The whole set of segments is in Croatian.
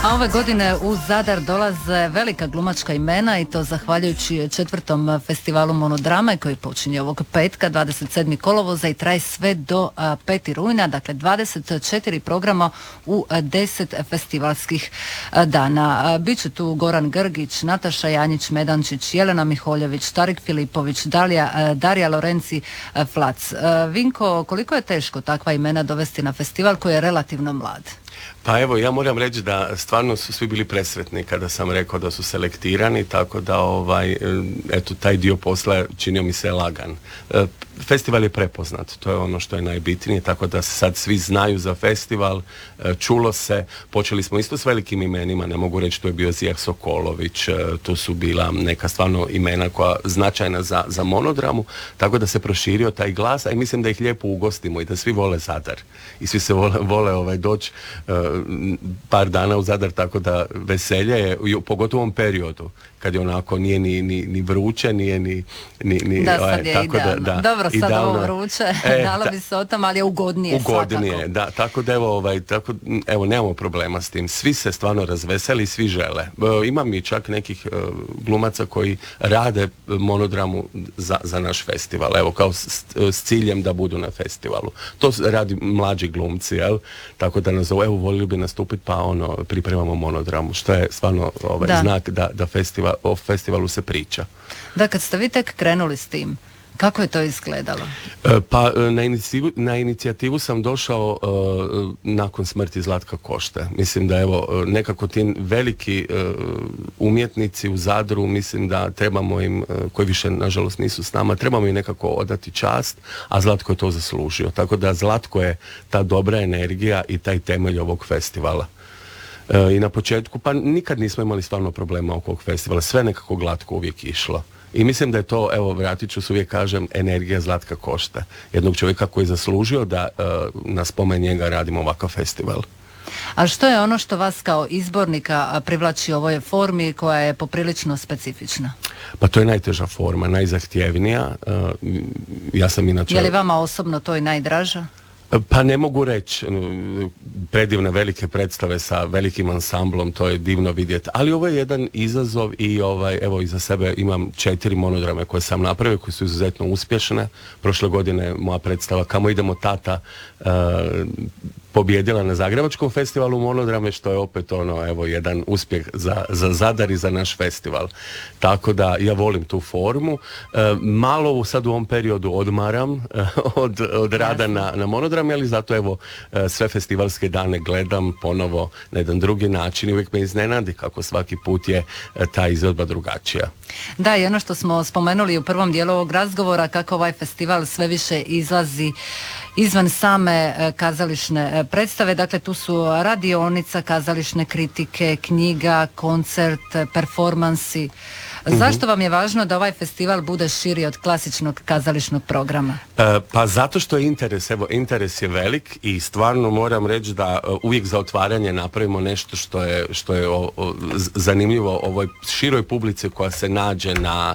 A ove godine u Zadar dolaze velika glumačka imena i to zahvaljujući 4. festivalu Monodrame koji počinje ovog petka 27. kolovoza i traje sve do 5. rujna, dakle 24 programa u 10 festivalskih dana. Biće tu Goran Grgić, Nataša Janjić-Medančić, Jelena Miholjević, Tarik Filipović, Darija Lorenci Flac. Vinko, koliko je teško takva imena dovesti na festival koji je relativno mlad? Pa evo, ja moram reći da stvarno su svi bili presretni kada sam rekao da su selektirani, tako da eto, taj dio posla činio mi se lagan. Festival je prepoznat, to je ono što je najbitnije, tako da sad svi znaju za festival, čulo se, počeli smo isto s velikim imenima, ne mogu reći, tu je bio Zijah Sokolović, tu su bila neka stvarno imena koja značajna za Monodramu, tako da se proširio taj glas, a i mislim da ih lijepo ugostimo i da svi vole Zadar i svi se vole doći par dana u Zadar, tako da veselje je, pogotovo u ovom periodu kad je onako nije ni vruće, nije ni da, sad je tako idealno. da Dobro, sad idealno, ovo vruće, dalo bi se o tom, ali je ugodnije svakako. Da, tako da evo nemamo problema s tim. Svi se stvarno razveseli i svi žele. Imam i čak nekih glumaca koji rade Monodramu za naš festival, evo kao s ciljem da budu na festivalu. To radi mlađi glumci, jel? Tako da nas evo volili bi nastupiti, pa pripremamo Monodramu, što je stvarno znak da o festivalu se priča. Da, kad ste vi tek krenuli s tim, kako je to izgledalo? Pa na inicijativu sam došao nakon smrti Zlatka Košte. Mislim da evo nekako ti veliki umjetnici u Zadru, mislim da trebamo im, koji više nažalost nisu s nama, trebamo im nekako odati čast, a Zlatko je to zaslužio. Tako da Zlatko je ta dobra energija i taj temelj ovog festivala. I na početku, pa nikad nismo imali stvarno problema oko ovog festivala, sve nekako glatko uvijek išlo. I mislim da je to, evo vratit ću se, uvijek kažem, energija Zlatka Košte. Jednog čovjeka koji je zaslužio da na spomen njega radimo ovakav festival. A što je ono što vas kao izbornika privlači u ovoj formi koja je poprilično specifična? Pa to je najteža forma, najzahtjevnija. Ja sam inače... Je li vama osobno to i najdraža? Pa ne mogu reći, predivne velike predstave sa velikim ansamblom, to je divno vidjeti, ali ovo je jedan izazov i evo iza sebe imam 4 monodrame koje sam napravio, koje su izuzetno uspješne. Prošle godine moja predstava Kamo idemo tata pobjedila na Zagrebačkom festivalu Monodrame, što je opet jedan uspjeh za Zadar i za naš festival. Tako da ja volim tu formu. Malo sad u ovom periodu odmaram od rada na Monodrame, ali zato evo sve festivalske dane gledam ponovo na jedan drugi način i uvijek me iznenadi kako svaki put je ta izvedba drugačija. Da, i ono što smo spomenuli u prvom dijelu ovog razgovora, kako ovaj festival sve više izlazi izvan same kazališne predstave, dakle tu su radionica, kazališne kritike, knjiga, koncert, performansi. Zašto vam je važno da ovaj festival bude širi od klasičnog kazališnog programa? Pa zato što je interes je velik i stvarno moram reći da uvijek za otvaranje napravimo nešto što je zanimljivo ovoj široj publici koja se nađe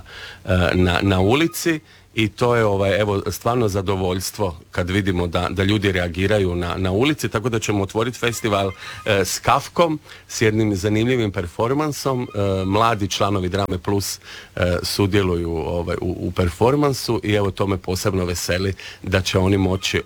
na ulici. I to je evo stvarno zadovoljstvo kad vidimo da ljudi reagiraju na ulici, tako da ćemo otvoriti festival s Kafkom, s jednim zanimljivim performansom. Mladi članovi Drame Plus sudjeluju u performansu i evo to me posebno veseli da će oni moći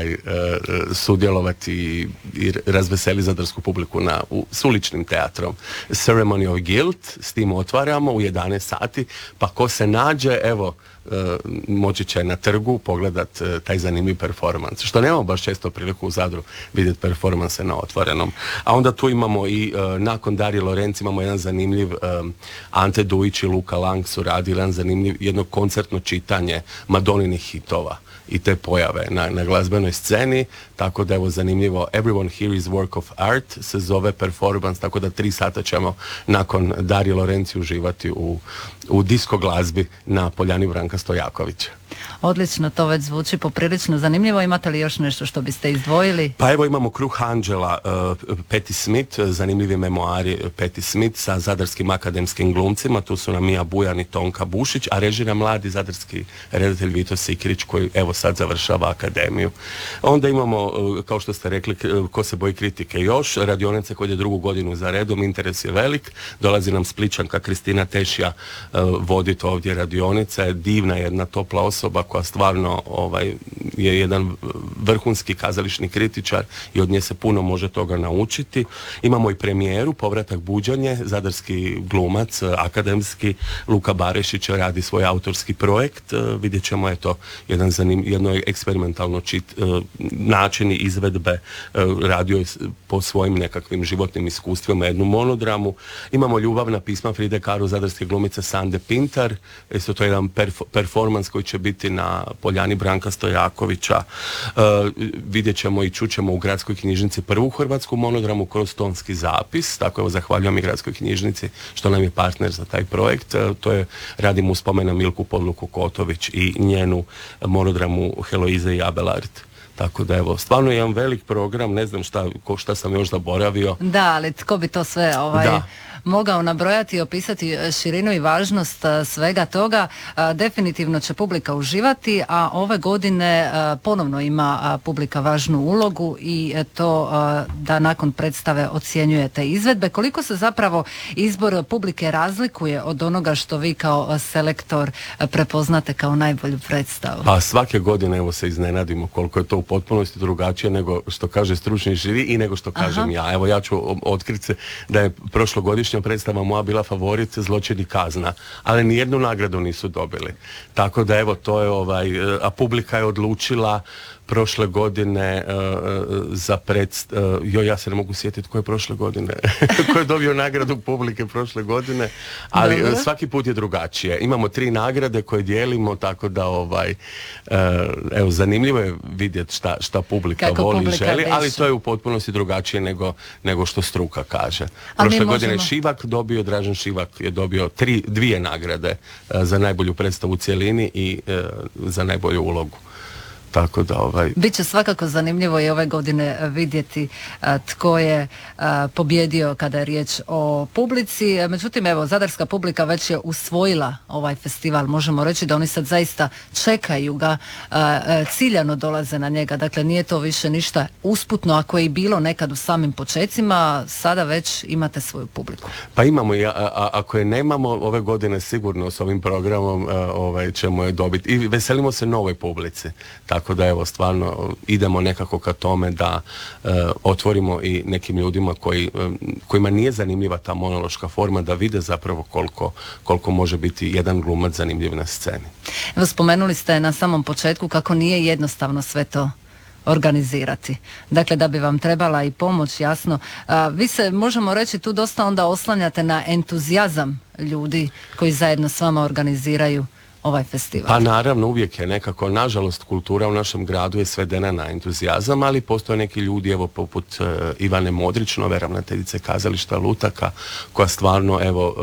sudjelovati i razveseli zadarsku publiku s uličnim teatrom. Ceremony of Guilt, s tim otvaramo u 11 sati, pa ko se nađe, evo, moći će na trgu pogledat taj zanimljiv performans, što nemamo baš često priliku u Zadru vidjeti performanse na otvorenom. A onda tu imamo i nakon Darije Lorenci imamo jedan zanimljiv Ante Dujić i Luka Lang su radili jedno koncertno čitanje Madoninih hitova i te pojave na glazbenoj sceni, tako da evo zanimljivo Everyone Here is Work of Art se zove performance, tako da 3 sata ćemo nakon Darije Lorenci uživati u disko glazbi na Poljani Branka Stojakovića. Odlično, to već zvuči poprilično zanimljivo. Imate li još nešto što biste izdvojili? Pa evo imamo Kruh anđela, Patti Smith, zanimljivi memoari Patti Smith sa zadarskim akademskim glumcima, tu su nam Mija Bujan i Tonka Bušić, a režira mladi zadarski redatelj Vito Sikirić koji evo sad završava akademiju. Onda imamo, kao što ste rekli, Ko se boji kritike još, radionice koja je 2. godinu za redom, interes je velik, dolazi nam Spličanka Kristina Tešija voditi ovdje radionice, divna jedna topla osoba koja stvarno je jedan vrhunski kazališni kritičar i od nje se puno može toga naučiti. Imamo i premijeru, Povratak buđanje, zadarski glumac, akademski, Luka Barešić radi svoj autorski projekt. Vidjet ćemo jedno eksperimentalno načini izvedbe, radio je po svojim nekakvim životnim iskustvima jednu monodramu. Imamo Ljubavna pisma Fride Karu, zadarske glumice Sande Pintar, isto to je jedan performans koji će biti na Poljani Branka Stojakovića. Vidjet ćemo i čućemo u Gradskoj knjižnici prvu hrvatsku monodramu kroz tonski zapis, tako evo zahvaljujem i Gradskoj knjižnici što nam je partner za taj projekt. Radimo u spomena Milku Podluku Kotović i njenu monodramu Heloize i Abelard. Tako da evo, stvarno je jedan velik program, ne znam šta sam još zaboravio. Da, ali tko bi to sve mogao nabrojati i opisati širinu i važnost svega toga. Definitivno će publika uživati, a ove godine ponovno ima publika važnu ulogu i to da nakon predstave ocjenjujete izvedbe. Koliko se zapravo izbor publike razlikuje od onoga što vi kao selektor prepoznate kao najbolju predstavu? Pa svake godine evo se iznenadimo koliko je to u potpunosti drugačije nego što kaže stručni žiri i nego što kažem ja. Evo ja ću otkriti da je prošlogodišnja predstava moja bila favorit Zločin i kazna, ali nijednu nagradu nisu dobili. Tako da evo to je a publika je odlučila prošle godine za ja se ne mogu sjetiti ko je prošle godine ko je dobio nagradu publike prošle godine, ali svaki put je drugačije. Imamo 3 nagrade koje dijelimo, tako da evo zanimljivo je vidjeti šta publika kako voli i želi, ali to je u potpunosti drugačije nego što struka kaže. Prošle godine Šivak dobio, Dražen Šivak je dobio 2 nagrade za najbolju predstavu u cjelini i za najbolju ulogu. Tako da Biće svakako zanimljivo i ove godine vidjeti tko je pobjedio kada je riječ o publici. Međutim, evo, zadarska publika već je usvojila ovaj festival. Možemo reći da oni sad zaista čekaju ga, ciljano dolaze na njega. Dakle, nije to više ništa usputno, ako je i bilo nekad u samim počecima, sada već imate svoju publiku. Pa imamo, ako je nemamo, ove godine sigurno s ovim programom ćemo je dobiti. I veselimo se novoj publici. Tako da evo stvarno idemo nekako ka tome da otvorimo i nekim ljudima kojima nije zanimljiva ta monološka forma, da vide zapravo koliko može biti jedan glumac zanimljiv na sceni. Evo, spomenuli ste na samom početku kako nije jednostavno sve to organizirati. Dakle, da bi vam trebala i pomoć, jasno. Vi se, možemo reći, tu dosta onda oslanjate na entuzijazam ljudi koji zajedno s vama organiziraju ovaj festival. Pa naravno, uvijek je nekako, nažalost, kultura u našem gradu je svedena na entuzijazam, ali postoje neki ljudi, evo poput Ivane Modrić, nove ravnateljice kazališta Lutaka, koja stvarno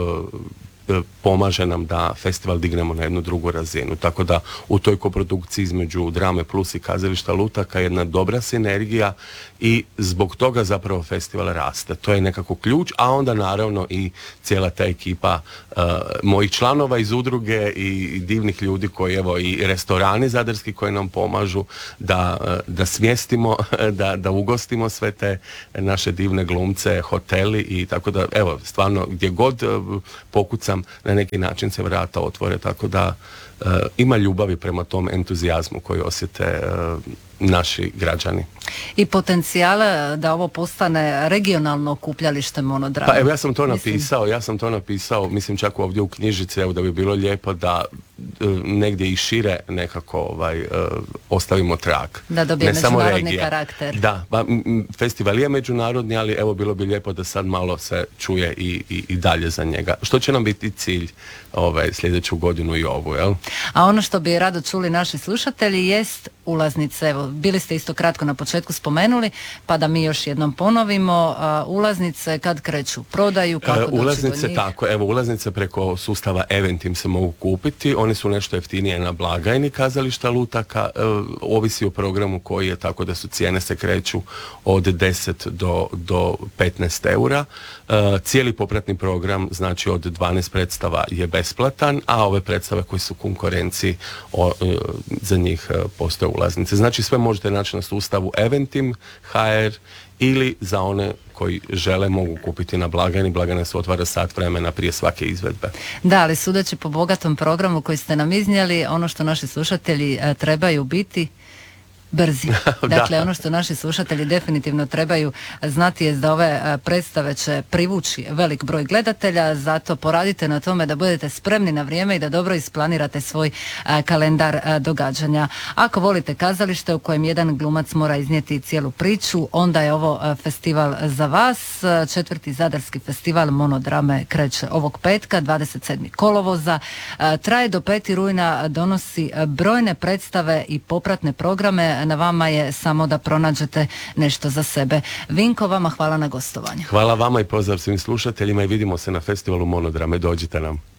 pomaže nam da festival dignemo na jednu drugu razinu. Tako da u toj koprodukciji između Drame Plus i kazališta Lutaka je jedna dobra sinergija i zbog toga zapravo festival raste. To je nekako ključ, a onda naravno i cijela ta ekipa mojih članova iz udruge i divnih ljudi koji, evo, i restorani zadarski koji nam pomažu da smjestimo, da ugostimo sve te naše divne glumce, hoteli i tako da, evo, stvarno gdje god pokucam, na neki način se vrata otvore, tako da ima ljubavi prema tom entuzijazmu koji osjete naši građani. I potencijale da ovo postane regionalno okupljalište monodrame. Pa evo, ja sam to napisao, mislim čak ovdje u knjižici, evo, da bi bilo lijepo da negdje i šire nekako ostavimo trag. Da dobije međunarodni karakter. Da, festival je međunarodni, ali evo bilo bi lijepo da sad malo se čuje i dalje za njega. Što će nam biti cilj sljedeću godinu i ovu, jel? A ono što bi rado čuli naši slušatelji jest ulaznice? Evo, bili ste isto kratko na početku spomenuli, pa da mi još jednom ponovimo. Ulaznice kad kreću prodaju, kako doći ulaznice, do njih? tako, evo, ulaznice preko sustava Eventim se mogu kupiti, one su nešto jeftinije na blagajni kazališta Lutaka, ovisi o programu koji je, tako da su cijene se kreću od 10 do 15 eura. Cijeli popratni program, znači od 12 predstava je besplatan, a ove predstave koje su konkurenciji, za njih postoje ulaznice. Znači sve možete naći na sustavu Eventim, HR, ili za one koji žele mogu kupiti na blagajni. Blagajna se otvara sat vremena prije svake izvedbe. Da, ali sudeći po bogatom programu koji ste nam iznijeli, ono što naši slušatelji trebaju biti brzi. Dakle, ono što naši slušatelji definitivno trebaju znati je da ove predstave će privući velik broj gledatelja, zato poradite na tome da budete spremni na vrijeme i da dobro isplanirate svoj kalendar događanja. Ako volite kazalište u kojem jedan glumac mora iznijeti cijelu priču, onda je ovo festival za vas. 4. Zadarski festival monodrame kreće ovog petka, 27. kolovoza. Traje do 5. rujna, donosi brojne predstave i popratne programe. Na vama je samo da pronađete nešto za sebe. Vinko, vama hvala na gostovanju. Hvala vama i pozdrav svim slušateljima i vidimo se na festivalu Monodrame. Dođite nam.